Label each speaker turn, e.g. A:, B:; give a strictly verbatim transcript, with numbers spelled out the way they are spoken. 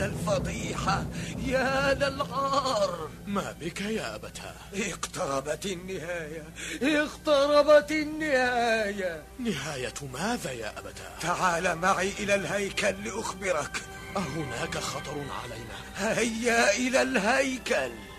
A: للفضيحة، يا للعار.
B: ما بك يا أبتاه؟
A: اقتربت النهاية، اقتربت النهاية.
B: نهاية ماذا يا أبتاه؟
A: تعال معي إلى الهيكل لأخبرك.
B: أهناك خطر علينا؟
A: هيا إلى الهيكل.